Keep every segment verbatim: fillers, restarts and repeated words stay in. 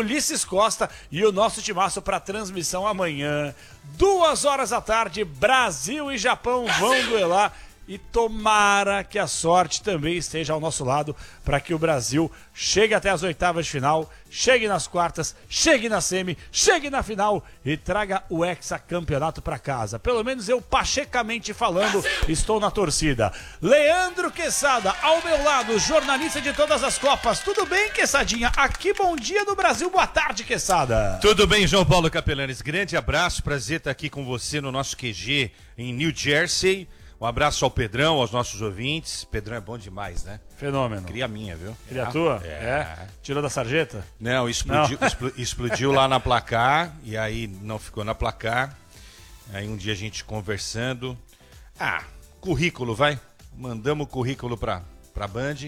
Ulisses Costa e o nosso timaço para transmissão amanhã. Duas horas da tarde, Brasil e Japão vão duelar. E tomara que a sorte também esteja ao nosso lado para que o Brasil chegue até as oitavas de final, chegue nas quartas, chegue na semi, chegue na final e traga o hexacampeonato para casa. Pelo menos eu, pachecamente falando, estou na torcida. Leandro Quesada, ao meu lado, jornalista de todas as Copas. Tudo bem, Quessadinha? Aqui, bom dia do Brasil, boa tarde, Quesada. Tudo bem, João Paulo Capelanes. Grande abraço, prazer estar aqui com você no nosso Q G em New Jersey. Um abraço ao Pedrão, aos nossos ouvintes. Pedrão é bom demais, né? Fenômeno. Cria a minha, viu? Cria a ah, tua? É. é. Tirou da sarjeta? Não, explodiu, não. Expl, explodiu lá na placar, e aí não ficou na placar. Aí um dia a gente conversando. Ah, currículo, vai. Mandamos o currículo pra, pra Band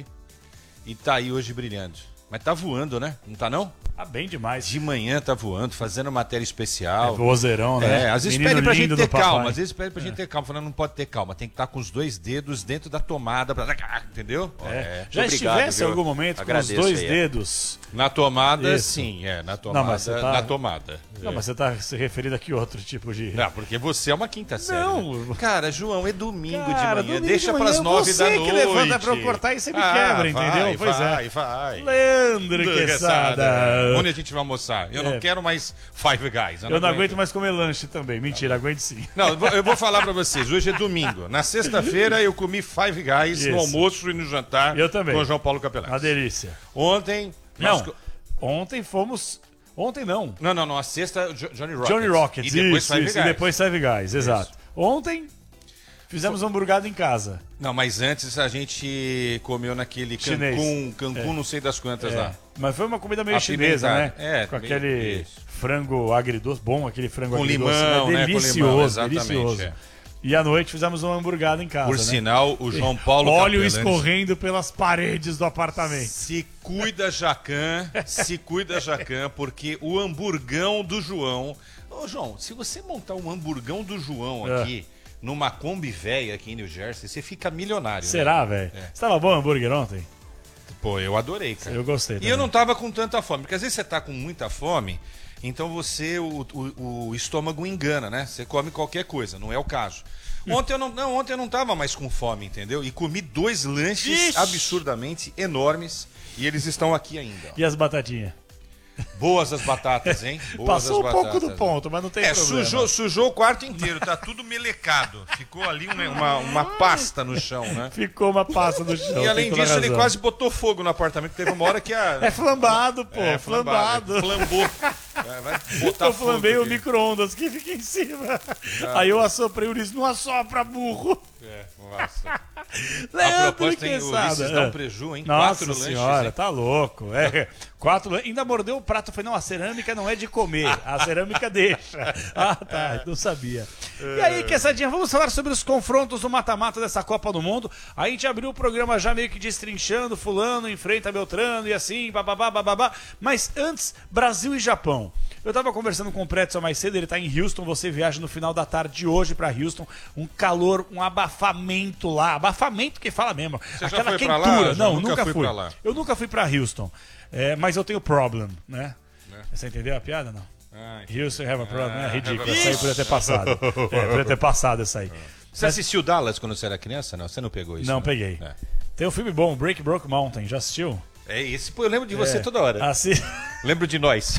e tá aí hoje brilhando. Mas tá voando, né? Não tá não? Tá bem demais. De manhã tá voando, fazendo matéria especial. É vozeirão, né? É, às vezes Menino pede pra gente ter calma, papai. às vezes pede pra gente ter calma, falando não pode ter calma, tem que estar com os dois dedos dentro da tomada, pra... entendeu? É. É. Já Obrigado, estivesse em viu? algum momento Agradeço com os dois aí, é. dedos... Na tomada, Isso. sim, é, na tomada, Não, mas você tá... na tomada. Não, é. mas você tá se referindo a que outro tipo de... Não, porque você é uma quinta série. Não. Né? Cara, João, é domingo Cara, de manhã, domingo deixa de manhã, pras nove da você noite. que levanta pra eu cortar e você me ah, quebra, vai, entendeu? Pois vai, é. vai. Leandro Quesada. Onde a gente vai almoçar? Eu É. não quero mais Five Guys. Eu não, eu não aguento mais comer lanche também. Mentira, aguento sim. Não, eu vou, eu vou falar pra vocês. Hoje é domingo. Na sexta-feira eu comi Five Guys Isso. no almoço e no jantar. Eu também. Com o João Paulo Capelanes. Uma delícia. Ontem... Não, nós... ontem fomos... Ontem não. Não, não, não. A sexta, Jo- Johnny Rockets. Johnny Rockets, E depois isso, Five isso, Guys. e depois Five Guys, exato. Ontem fizemos um hamburgado em casa. Não, mas antes a gente comeu naquele Chinês. Cancún, Cancún É. não sei das quantas É, lá. mas foi uma comida meio chinesa, né? Apimentada. É, com meio- aquele isso. frango agridoce, bom aquele frango Com agridoce. limão, né? né? Com Delicioso, limão, exatamente, delicioso. é. E à noite fizemos um hamburgado em casa, Por né? sinal, o João Paulo Óleo Capelanes... escorrendo pelas paredes do apartamento. Se cuida, Jacan, se cuida, Jacan, porque o hamburgão do João... Ô, João, se você montar um hamburgão do João É. aqui, numa Kombi velha aqui em New Jersey, você fica milionário. Será, velho? É. Você tava bom o hambúrguer ontem? Pô, eu adorei, cara. Eu gostei E também. eu não tava com tanta fome, porque às vezes você tá com muita fome, então você, o, o, o estômago engana, né? Você come qualquer coisa, não é o caso. Ontem eu não, não, ontem eu não tava mais com fome, entendeu? E comi dois lanches Ixi. absurdamente enormes e eles estão aqui ainda. ó. E as batatinhas? Boas as batatas, hein? Boas Passou um as pouco batatas. do ponto, mas não tem É, problema. sujou, sujou o quarto inteiro, tá tudo melecado. Ficou ali uma, uma, uma pasta no chão, né? Ficou uma passa no chão. E além tem toda disso, ele razão. quase botou fogo no apartamento. Teve uma hora que a. É flambado, pô. É, flambado. Flambou. É, vai botar Eu fogo flambei o aqui. micro-ondas que fica em cima. Aí eu assoprei o Ulisses, não assopra, burro. É, nossa. A Leandro propósito, hein, o Quesada. Ulisses dá um preju, hein? Nossa Quatro senhora, lanches, hein? tá louco. É, quatro lan- Ainda mordeu o prato. Eu falei, não, a cerâmica não é de comer. A cerâmica deixa. Ah, tá. Não sabia. E aí, Quessadinha, vamos falar sobre os confrontos do mata-mata dessa Copa do Mundo. A gente abriu o programa já meio que destrinchando, fulano enfrenta Beltrano e assim, bababá, bababá. Mas antes, Brasil e Japão. Eu tava conversando com o Pretzel mais cedo, ele tá em Houston, você viaja no final da tarde de hoje pra Houston, um calor, um abafamento lá, abafamento que fala mesmo, Você já aquela foi pra quentura. lá? Eu Não, nunca nunca fui fui. pra lá. Eu nunca fui pra Houston, é, mas eu tenho problem, né? Você entendeu a piada, não? Ah, Houston have a problem, Ah, é ridículo, have a essa aí podia ter passado. É, podia ter passado essa aí. Você assistiu Dallas quando você era criança? Não, você não pegou isso? Não, né? peguei. É. Tem um filme bom, Break Broke Mountain, já assistiu? É esse, pô, eu lembro de você É, toda hora. Assi... Lembro de nós.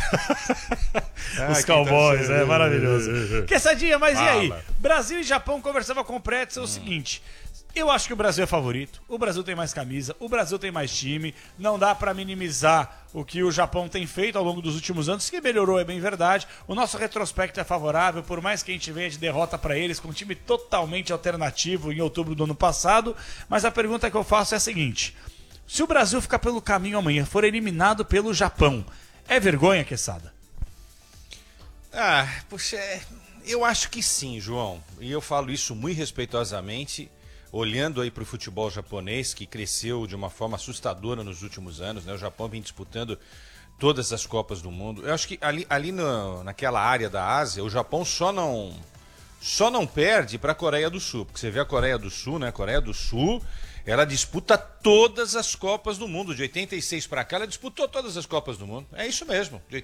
Os Ah, cowboys, que é maravilhoso. Quessadinha, mas e aí? Fala. Brasil e Japão conversava com o Pretzel Hum. o seguinte. Eu acho que o Brasil é favorito, o Brasil tem mais camisa, o Brasil tem mais time, não dá pra minimizar o que o Japão tem feito ao longo dos últimos anos, que melhorou, é bem verdade. O nosso retrospecto é favorável, por mais que a gente venha de derrota pra eles, com um time totalmente alternativo em outubro do ano passado, mas a pergunta que eu faço é a seguinte. Se o Brasil ficar pelo caminho amanhã, for eliminado pelo Japão, é vergonha, Quesada? Ah, puxa, é, eu acho que sim, João. E eu falo isso muito respeitosamente, olhando aí para o futebol japonês, que cresceu de uma forma assustadora nos últimos anos, né? O Japão vem disputando todas as Copas do Mundo. Eu acho que ali, ali no, naquela área da Ásia, o Japão só não, só não perde para a Coreia do Sul. Porque você vê a Coreia do Sul, né? A Coreia do Sul, ela disputa todas as Copas do Mundo. De oitenta e seis para cá, ela disputou todas as Copas do Mundo. É isso mesmo. De